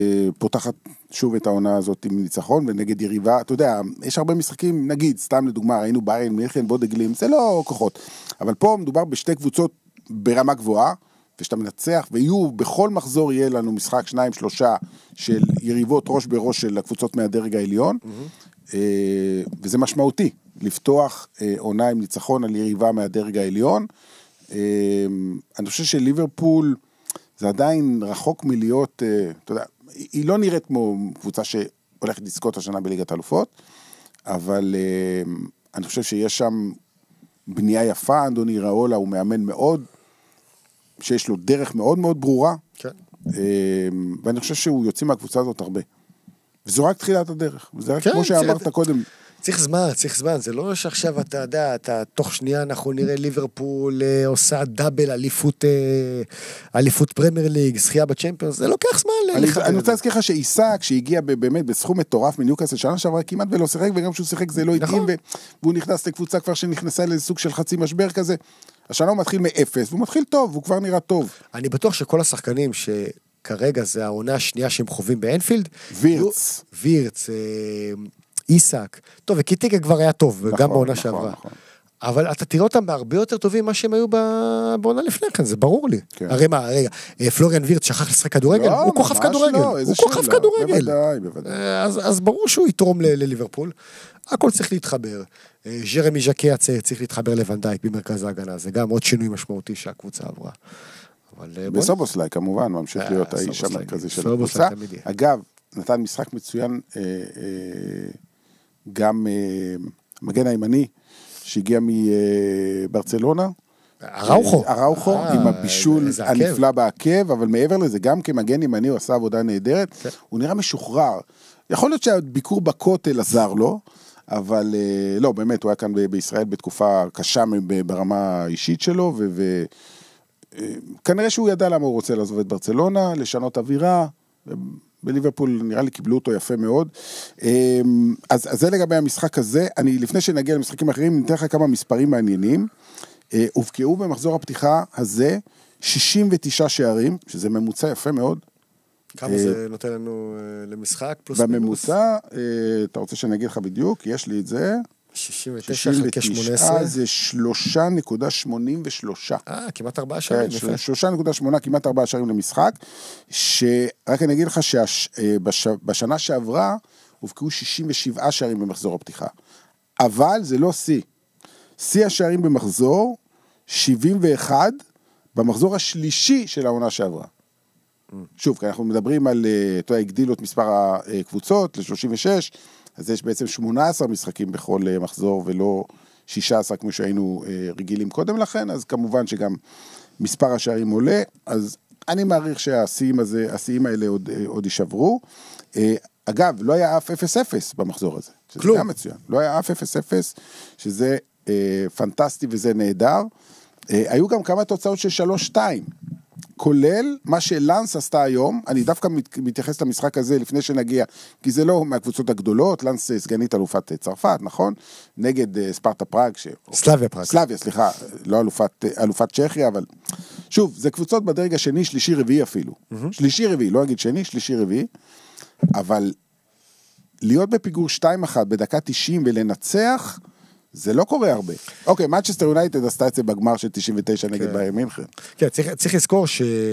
פותחת שוב את העונה הזאת עם ניצחון ונגד יריבה, אתה יודע, יש הרבה משחקים, נגיד, סתם לדוגמה, ראינו ביירן מינכן, בודגלים, זה לא כוחות, אבל פה מדובר בשתי קבוצות ברמה גבוהה, ושאתה מנצח, ויהיו, בכל מחזור יהיה לנו משחק 2-3 של יריבות ראש בראש של הקבוצות מהדרג העליון, וזה משמעותי, לפתוח עונה עם ניצחון על יריבה מהדרג העליון. אני חושב שליברפול זה עדיין רחוק מלהיות, אתה יודע, היא לא נראית כמו קבוצה שהולכת לזכות השנה בליגת האלופות, אבל אני חושב שיש שם בנייה יפה, אנדוני ראולה הוא מאמן מאוד, שיש לו דרך מאוד מאוד ברורה, כן. ואני חושב שהוא יוצא מהקבוצה הזאת הרבה. וזו רק תחילת הדרך, וזה רק כמו שאמרת קודם. צריך זמן, זה לא שעכשיו אתה יודע, תוך שנייה אנחנו נראה ליברפול עושה דאבל, אליפות פרמייר ליג, זכייה בצ'מפיונס, זה לוקח זמן. אני רוצה להזכיר לך שעיסק, שהגיע באמת בסכום מטורף מניוקאסל, שנה שעברה כמעט ולא שיחק, וגם שהוא שיחק זה לא התאים, והוא נכנס לקבוצה כבר שנכנסה לסוג של חצי משבר כזה, השנה הוא מתחיל מאפס, והוא מתחיל טוב, והוא כבר נראה טוב. אני בטוח שכל השחקנים שכרגע זה העונה השנייה שהם חווים באנפילד, וירץ, איסק, טוב, וקיטיקה כבר היה טוב, גם בעונה שעברה. אבל אתה תראה אותם בהרבה יותר טובים ממה שהם היו בעונה לפני כן, זה ברור לי. הרי מה, רגע, פלוריאן וירץ שכח לשחק כדורגל, הוא כוכב כדורגל. הוא כוכב כדורגל. אז ברור שהוא יתרום לליברפול. הכל צריך להתחבר. ג'רמי ז'קי צריך להתחבר לוונדייק במרכז ההגנה, זה גם עוד שינוי משמעותי שהקבוצה עברה. בסובוסליי כמובן, ממשיך להיות האיש המרכזי של הקבוצה. אגב, נתן משחק מצוין גם מגן הימני שהגיע מברצלונה, אראוחו עם הבישול הנפלא בעקב, אבל מעבר לזה גם כמגן ימני הוא עשה עבודה נהדרת, הוא נראה משוחרר, יכול להיות שהביקור בכותל עזר לו, אבל לא, באמת הוא היה כאן בישראל בתקופה קשה ברמה האישית שלו, וכנראה שהוא ידע למה הוא רוצה לעזוב את ברצלונה, לשנות אווירה, בליברפול נראה לי קיבלו אותו יפה מאוד. אז זה לגבי המשחק הזה. אני לפני שנגיע למשחקים אחרים, ניתן לך כמה מספרים מעניינים. הובקעו במחזור הפתיחה הזה 69 שערים, שזה ממוצע יפה מאוד. כמה זה נותן לנו למשחק? בממוצע, אתה רוצה שאני אגיד לך בדיוק? יש לי את זה. 69 חלקי 18. זה 3.83. כמעט 4 שערים. 3.8, כמעט 4 שערים למשחק, שרק אני אגיד לך שבשנה שעברה, הובקעו 67 שערים במחזור הפתיחה. אבל זה לא שיא. שיא השערים במחזור, 71, במחזור השלישי של העונה שעברה. שוב, כי אנחנו מדברים על, הגדילו את מספר הקבוצות ל-36, אז יש בעצם 18 משחקים בכל מחזור, ולא 16 כמו שהיינו רגילים קודם לכן, אז כמובן שגם מספר השערים עולה, אז אני מעריך שהשיאים האלה עוד יישברו. אגב, לא היה אף 0-0 במחזור הזה, שזה גם מצוין, לא היה אף 0-0, שזה פנטסטי וזה נהדר. היו גם כמה תוצאות של 3-2, כולל מה שלנס עשתה היום, אני דווקא מתייחס למשחק הזה לפני שנגיע, כי זה לא מהקבוצות הגדולות, לנס סגנית אלופת צרפת, נכון? נגד ספרטה פראג, סלאביה פראג. סלאביה, סליחה, לא אלופת צ'כיה, אבל שוב, זה קבוצות בדרג השני, שלישי רביעי אפילו. שלישי רביעי, לא אגיד שני, שלישי רביעי, אבל להיות בפיגור 2-1 בדקה 90 ולנצח, זה לא קורה הרבה. אוקיי, מנצ'סטר יונייטד עשתה את זה בגמר של 99 נגד ביירן מינכן. כן, צריך לזכור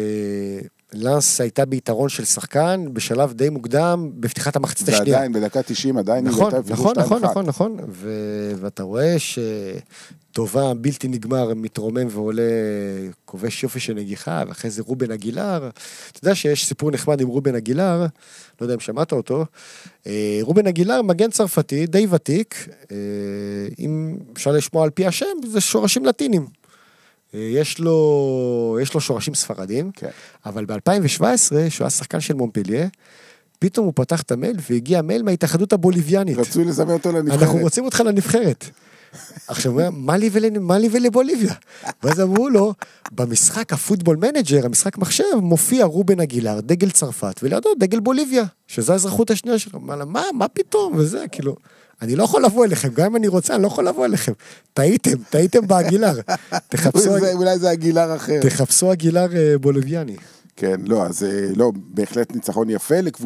שלנס הייתה ביתרון של שחקן בשלב די מוקדם בפתיחת המחצית השנייה. ועדיין, בדקה 90 עדיין היא הייתה פיגור 2-1. נכון. ואתה רואה שטובה בלתי נגמר מתרומם ועולה כובש יופי של נגיחה, ואחרי זה רובן אגילר. אתה יודע שיש סיפור נחמד עם רובן אגילר, לא יודע אם שמעת אותו, רובן אגילר, מגן צרפתי, די ותיק, אם אפשר לשמוע על פי השם, זה שורשים לטינים. יש לו שורשים ספרדים, אבל ב-2017, שהוא היה שחקן של מונפליה, פתאום הוא פתח את המייל, והגיע מייל מההתאחדות הבוליביאנית. רצו לזמן אותו לנבחרת. אנחנו רוצים אותך לנבחרת. עכשיו, מה לי ולבוליביה? ואז אמרו לו, במשחק הפוטבול מנג'ר, המשחק מחשב, מופיע רובן אגילר, דגל צרפת, ולידו דגל בוליביה, שזו האזרחות השנייה שלו. מה פתאום? וזה, כאילו, אני לא יכול לבוא אליכם, גם אם אני רוצה, אני לא יכול לבוא אליכם. טעיתם באגילר. אולי זה אגילר אחר. תחפשו אגילר בוליביאני. כן, לא, אז לא, בהחלט ניצחון יפה,